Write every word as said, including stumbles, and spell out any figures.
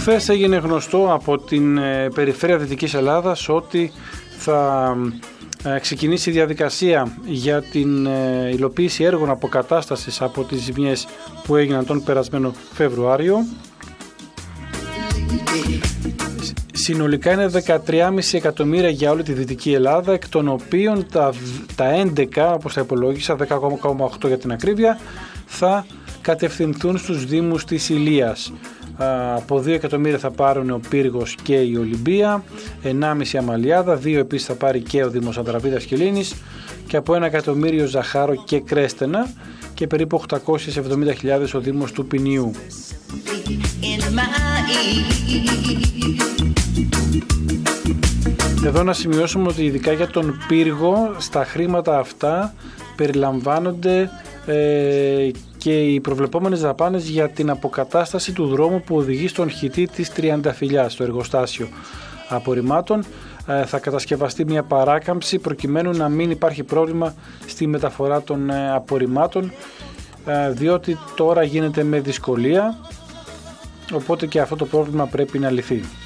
Χθες έγινε γνωστό από την περιφέρεια Δυτικής Ελλάδας ότι θα ξεκινήσει η διαδικασία για την υλοποίηση έργων αποκατάστασης από τις ζημιές που έγιναν τον περασμένο Φεβρουάριο. Συνολικά είναι δεκατρία κόμμα πέντε εκατομμύρια για όλη τη Δυτική Ελλάδα, εκ των οποίων τα, τα έντεκα, όπως τα υπολόγισα, δέκα κόμμα οκτώ για την ακρίβεια, θα κατευθυνθούν στους δήμους της Ηλίας. Από δύο εκατομμύρια θα πάρουν ο Πύργος και η Ολυμπία, ενάμιση Αμαλιάδα, δύο επίσης θα πάρει και ο Δήμος Ανδραβίδας και Λίνης και από ένα εκατομμύριο Ζαχάρο και Κρέστενα και περίπου οκτακόσιες εβδομήντα χιλιάδες ο Δήμος του Ποινιού. Εδώ να σημειώσουμε ότι ειδικά για τον Πύργο στα χρήματα αυτά περιλαμβάνονται ε, και οι προβλεπόμενες δαπάνες για την αποκατάσταση του δρόμου που οδηγεί στον χυτή της Τριανταφυλλιάς, στο εργοστάσιο απορριμμάτων. Ε, θα κατασκευαστεί μια παράκαμψη προκειμένου να μην υπάρχει πρόβλημα στη μεταφορά των ε, απορριμμάτων, ε, διότι τώρα γίνεται με δυσκολία, οπότε και αυτό το πρόβλημα πρέπει να λυθεί.